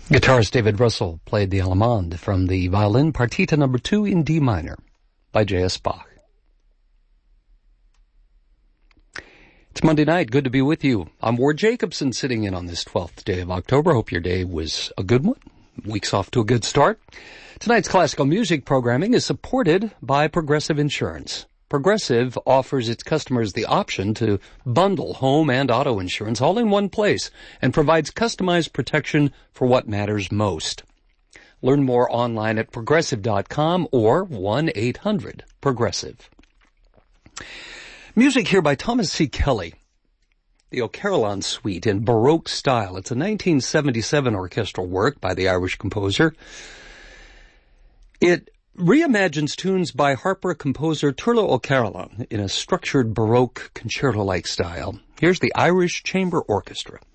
Guitarist David Russell played the Allemande from the violin Partita No. 2 in D minor by J.S. Bach. It's Monday night. Good to be with you. I'm Ward Jacobson sitting in on this 12th day of October. Hope your day was a good one. Week's off to a good start. Tonight's classical music programming is supported by Progressive Insurance. Progressive offers its customers the option to bundle home and auto insurance all in one place and provides customized protection for what matters most. Learn more online at progressive.com or 1-800-PROGRESSIVE. Music here by Thomas C. Kelly. The O'Carolan Suite in Baroque style. It's a 1977 orchestral work by the Irish composer. It reimagines tunes by harper composer Turlough O'Carolan in a structured Baroque concerto-like style. Here's the Irish Chamber Orchestra.